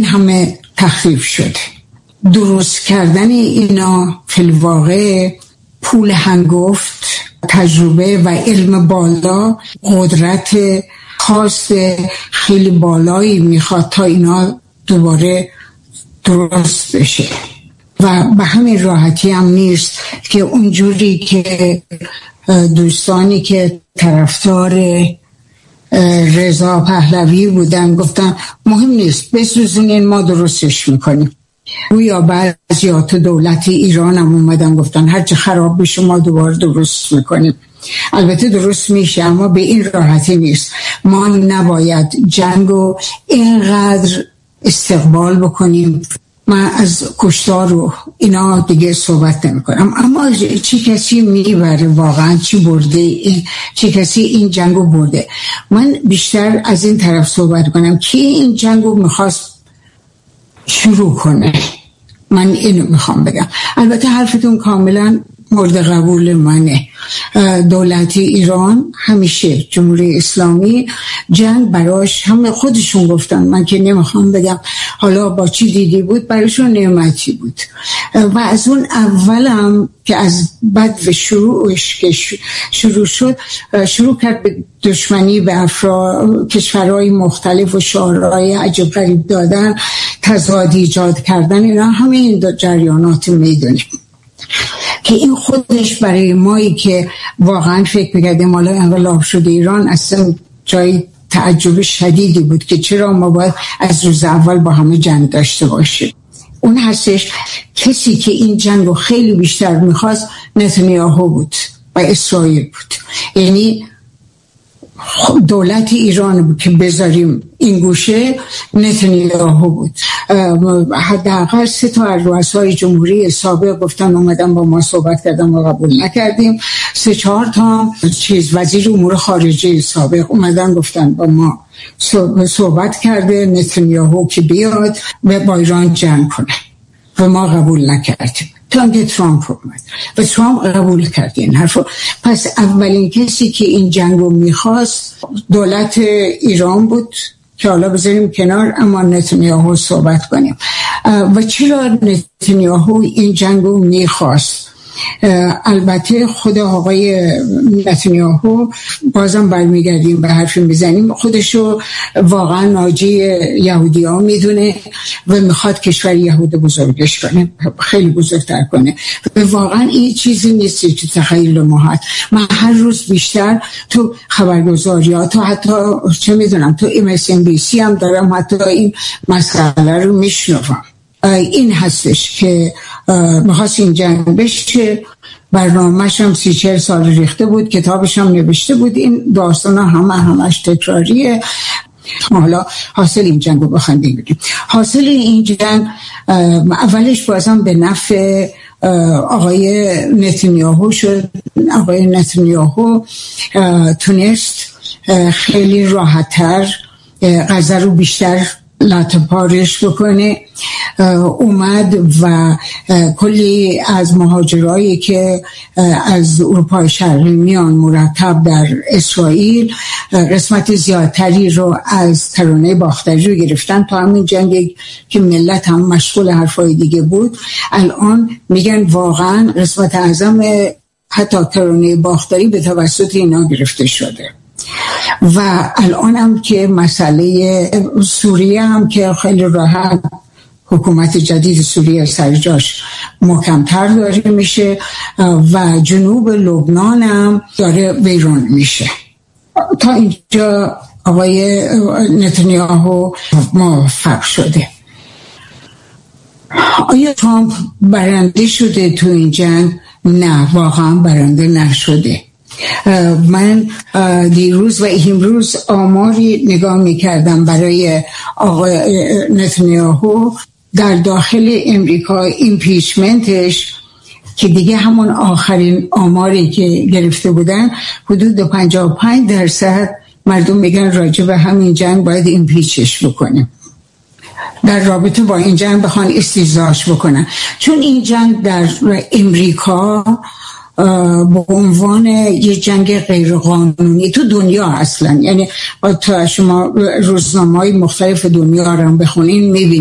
همه تخریب شده. درست کردن اینا فی الواقع پول هنگفت، تجربه و علم بالا، قدرت خاص خیلی بالایی میخواد تا اینا دوباره درست بشه و به همین راحتی هم نیست که اونجوری که دوستانی که طرفدار رضا پهلوی بودن گفتن مهم نیست بسوزونین ما درستش میکنیم. یا بعضی تو دولت ایران هم اومدن گفتن هرچه خراب بشه ما دوباره درست میکنیم. البته درست میشه اما به این راحتی نیست. ما نباید جنگو اینقدر استقبال بکنیم. من از کشتار و اینا دیگه صحبت نمی کنم، اما چی کسی میبره واقعا، چی برده، چی کسی این جنگو برده. من بیشتر از این طرف صحبت کنم کی این جنگو میخواست شروع کنه. من اینو میخوام بگم. البته حرفتون کاملا مورد قبول منه. دولت ایران همیشه، جمهوری اسلامی، جنگ براش همه خودشون گفتن، من که نمیخوام بگم حالا با چی دیدی بود، براشون نعمتی بود و از اون اولم که از بد و شروعش که شروع شد، شروع کرد به دشمنی به کشورهای مختلف و شعارهای عجب غریب دادن، تضاد ایجاد کردن. اینا همه این جریانات میدونیم که این خودش برای مایی که واقعا فکر می‌کردیم حالا انقلاب شده ایران اصلا جای تعجب شدیدی بود که چرا ما باید از روز اول با همه جنگ داشته باشیم. اون هستش. کسی که این جنگ رو خیلی بیشتر میخواست نتانیاهو بود و اسرائیل بود. یعنی دولت ایران بود که بذاریم این گوشه، نتانیاهو بود. حداقل 3 تا از رؤسای جمهوری سابق گفتن اومدن با ما صحبت کردن و قبول نکردیم. 3-4 تا وزیر امور خارجه سابق اومدن گفتن با ما صحبت کرده نتانیاهو که بیاد و با ایران جنگ کنه و ما قبول نکردیم. تا اینکه ترامپ اومد و ترامپ قبول کرد این حرفو. پس اولین کسی که این جنگو میخواست دولت ایران بود که حالا بذاریم کنار، اما نتانیاهو صحبت کنیم. و چرا نتانیاهو این جنگو میخواست؟ البته خود آقای نتانیاهو، بازم برمیگردیم به حرفی میزنیم، خودشو واقعا ناجی یهودی ها میدونه و میخواد کشور یهود بزرگش کنه، خیلی بزرگتر کنه. و واقعا این چیزی نیستی که تخیل ما هست. من هر روز بیشتر تو خبرگزاری ها، تو حتی چه میدونم تو MSNBC هم دارم، حتی این مسئله رو میشنوم. این هستش که میخواست این جنگ بشه. برنامه‌ش هم 30-40 سال ریخته بود، کتابش هم نوشته بود. این داستان همش تکراریه. حالا حاصل این جنگ رو بخندیم بگیم. حاصل این جنگ اولش بازم به نفع آقای نتانیاهو شد. آقای نتانیاهو تونست خیلی راحت‌تر غزه رو بیشتر لطپارش بکنه. اومد و کلی از مهاجرایی که از اروپای شرقی میان مرتب در اسرائیل، قسمت زیادتری رو از ترانه باختری رو گرفتن تا همین جنگ که ملت هم مشغول حرفای دیگه بود. الان میگن واقعا قسمت اعظم حتی ترانه باختری به توسط اینا گرفته شده. و الان هم که مسئله سوریه هم که خیلی راحت حکومت جدید سوریه سر جاش محکم‌تر داره میشه و جنوب لبنان هم داره ویران میشه. تا اینجا آقای نتانیاهو موفق شده. آیا ترامپ برنده شده تو این جنگ؟ نه، واقعا برنده نشده. من دیروز و امروز آماری نگاه میکردم برای آقای نتانیاهو در داخل امریکا. ایمپیچمنتش که دیگه همون آخرین آماری که گرفته بودن، حدود 55% مردم میگن راجع به همین جنگ باید ایمپیچش بکنیم، در رابطه با این جنگ بخوان استیضاحش بکنن. چون این جنگ در امریکا به عنوان یه جنگ غیرقانونی تو دنیا اصلا، یعنی تا شما روزنامه‌های مختلف دنیا رو بخونین میبینید